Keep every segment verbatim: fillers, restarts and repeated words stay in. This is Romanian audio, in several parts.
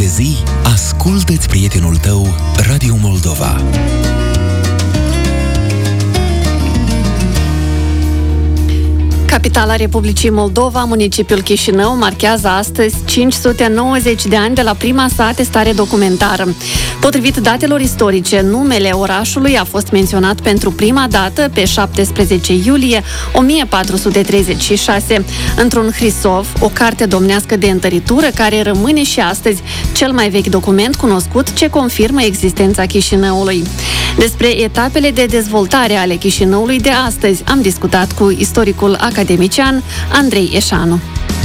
zi, ascultă-ți prietenul tău Radio Moldova. Capitala Republicii Moldova, municipiul Chișinău, marchează astăzi cinci sute nouăzeci de ani de la prima sa atestare documentară. Potrivit datelor istorice, numele orașului a fost menționat pentru prima dată pe șaptesprezece iulie o mie patru sute treizeci și șase, într-un hrisov, o carte domnească de întăritură care rămâne și astăzi cel mai vechi document cunoscut ce confirmă existența Chișinăului. Despre etapele de dezvoltare ale Chișinăului de astăzi am discutat cu istoricul academician Andrei Eșanu.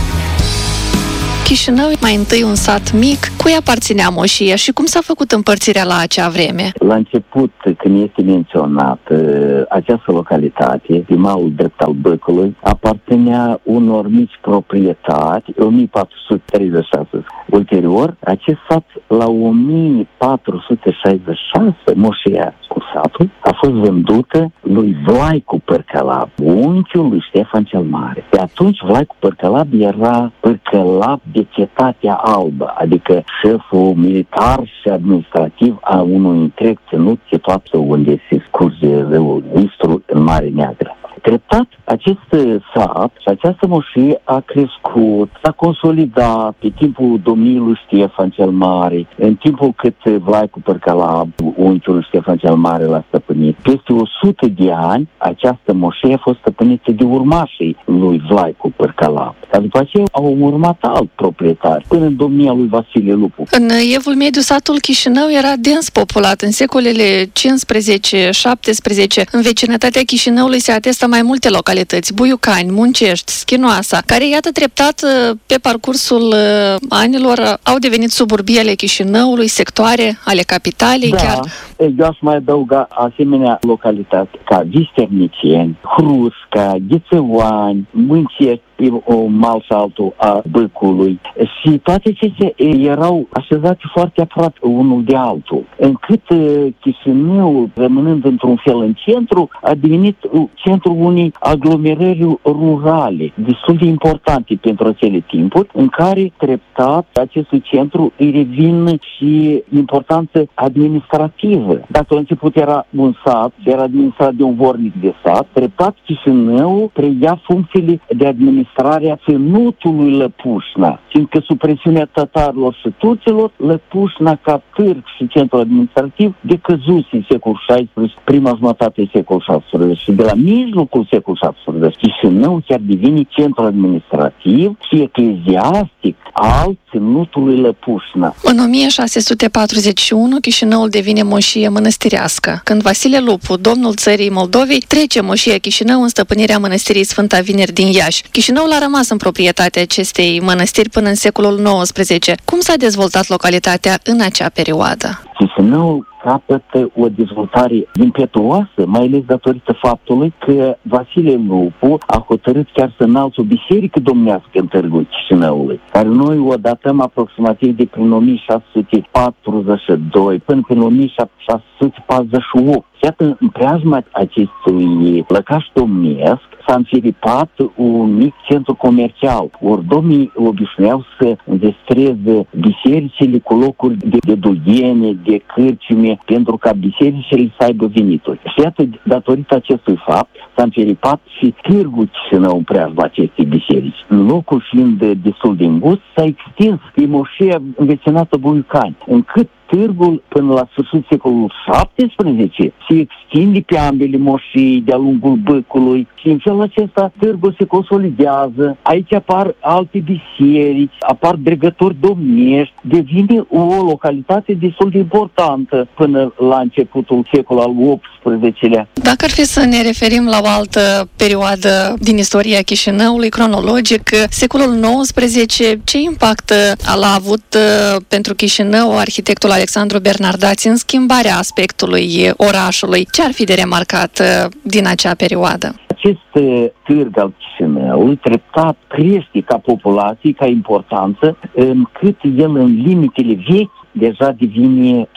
Chișinău e mai întâi un sat mic. Cui aparținea moșia și cum s-a făcut împărțirea la acea vreme? La început, când este menționat această localitate, din malul drept al Băcului, aparținea unor mici proprietari, o mie patru sute treizeci și șase. Ulterior, acest sat, la o mie patru sute șaizeci și șase, moșia cu satul a fost vândută lui Vlaicu Părcălab, unchiul lui Ștefan cel Mare. De atunci, Vlaicu Părcălab era Părcălab de Cetatea Albă, adică șeful militar și administrativ a unui întreg ținut situat unde se scurge râul Nistru în Marea Neagră. Treptat, acest sat și această moșie a crescut, s-a consolidat pe timpul domniei lui Ștefan cel Mare, în timpul cât Vlaicu Părcălab, unchiul lui Ștefan cel Mare, l-a stăpânit. Peste o sută de ani, această moșie a fost stăpânită de urmașii lui Vlaicu Părcălab. Dar după aceea au urmat alt proprietari, până în domnia lui Vasile Lupu. În Evul Mediu, satul Chișinău era dens populat. În secolele cincisprezece șaptesprezece, în vecinătatea Chișinăului se atestă mai multe localități, Buiucani, Muncești, Schinoasa, care, iată, treptat, pe parcursul anilor, au devenit suburbii ale Chișinăului, sectoare ale capitalei, da, chiar. Eu aș mai adăuga asemenea localități ca Visterniceni, Hrusca, Ghețăoani, Muncești, o mal și altul a Băcului. Și toate acestea erau așezate foarte aproape unul de altul, încât Chișinăul, rămânând într-un fel în centru, a devenit centrul unei aglomerări rurale, destul de importante pentru acele timpuri, în care treptat acestui centru îi revin și importanță administrativă. Dacă la început era un sat, era administrat de un vornic de sat, treptat Chișinăul preia funcțiile de administrație ținutului Lăpușna, fiindcă sub presiunea tatarilor și turților, Lăpușna ca târg și centru administrativ decăzuse în secolul șaisprezece, prima jumătate în secolul șaptesprezece, și de la mijlocul secolul șaptesprezece, Chișinău chiar devine centru administrativ și ecleziastic al ținutului Lăpușna. În o mie șase sute patruzeci și unu, Chișinăul devine moșie mănăstirească. Când Vasile Lupu, domnul țării Moldovei, trece moșia Chișinău în stăpânirea mănăstirii Sfânta Vineri din Iași. Chișinăul a rămas în proprietatea acestei mănăstiri până în secolul nouăsprezece. Cum s-a dezvoltat localitatea în acea perioadă? Chișinăul capătă o dezvoltare impetuoasă, mai ales datorită faptului că Vasile Lupu a hotărât chiar să înalțe o biserică domnească în târgul Chișinăului, care noi o datăm aproximativ de prin o mie șase sute patruzeci și doi până prin o mie șase sute patruzeci și opt. Iată, în preajma acestui lăcaș domnesc s-a înfiripat un mic centru comercial. Ori domnii obișnuiau să înzestreze bisericile cu locuri de, de dughene, de cârciume, pentru ca bisericile să aibă venituri. Și iată, datorită acestui fapt, s-a înfiripat și târgul Chișinău în preajma acestei biserici. În locul fiind destul de îngust, s-a extins pe moșia învecinată Buiucani, încât târgul, până la sfârșitul secolului șaptesprezece, se extinde pe ambele moșii de-a lungul Băcului și în felul acesta târgul se consolidează. Aici apar alte biserici, apar dregători domnești, devine o localitate destul de importantă până la începutul secolului al optsprezecelea. Dacă ar fi să ne referim la o altă perioadă din istoria Chișinăului, cronologic, secolul nouăsprezece, ce impact a avut pentru Chișinău arhitectul Alexandru Bernardați în schimbarea aspectului orașului? Ce ar fi de remarcat din acea perioadă? Acest târg al Chișinăului treptat crește ca populație, ca importanță, încât el în limitele vechi deja devine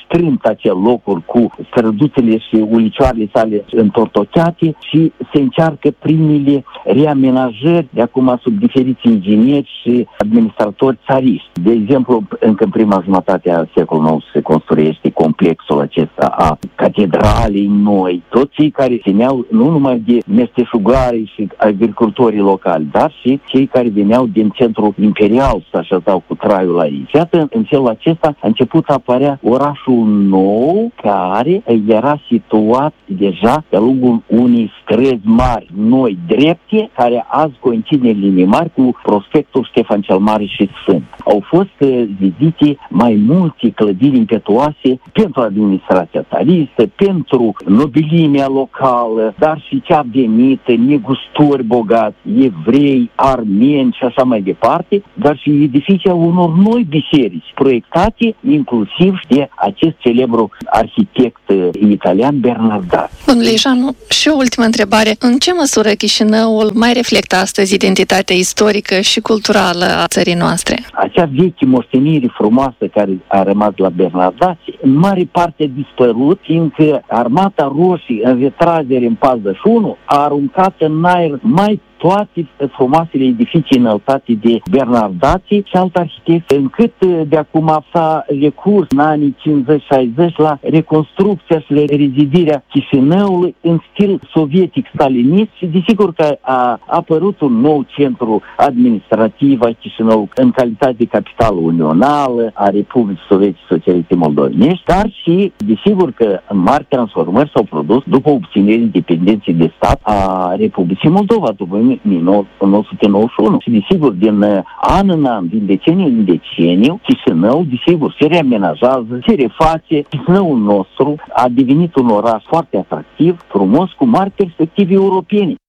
strâmt acel locuri cu străduțele și ulicioarele sale întortocheate și se încearcă primele reamenajări de acum sub diferiți ingineri și administratori țariști. De exemplu, încă în prima jumătate a secolului nouăsprezece se construiește complexul acesta a catedralei noi. Toți cei care țineau nu numai de meșteșugarii și agricultorii locali, dar și cei care veneau din centrul imperial să așezau cu traiul aici. Iată, în felul acesta a început să apărea orașul nou, care era situat deja de-a lungul unei străzi mari, noi, drepte, care azi coincide în linii mari cu prospectul Ștefan cel Mare și Sfânt. Au fost zidite mai multe clădiri impetuoase pentru administrația țaristă, pentru nobilimea locală, dar și cea venită, negustori bogați, evrei, armeni și așa mai departe, dar și edificii unor noi biserici, proiectate inclusiv de acest celebru arhitect italian Bernardazzi. Domnule Ișanu, și o ultimă întrebare. În ce măsură Chișinăul mai reflectă astăzi identitatea istorică și culturală a țării noastre? Acea veche moștenire frumoasă care a rămas la Bernardazzi, în mare parte a dispărut, fiindcă Armata Roșie, în retragere în patruzeci și unu, a aruncat în aer mai toate frumoasele edificii înălțate de Bernardazzi și alt arhitect, încât de acum s-a recurs în anii cincizeci șaizeci la reconstrucția și rezidirea Chișinăului în stil sovietic-stalinist și desigur că a apărut un nou centru administrativ a Chișinăului în calitate de capitală unională a Republicii Sovietice Socialiste Moldovenești, dar și desigur că mari transformări s-au produs după obținerea independenței de stat a Republicii Moldova, după nouă sute nouăzeci și unu. Și desigur, din an în an, din deceniu în deceniu, Chișinău, desigur, se reamenajează, se reface. Chișinăul nostru a devenit un oraș foarte atractiv, frumos, cu mari perspective europene.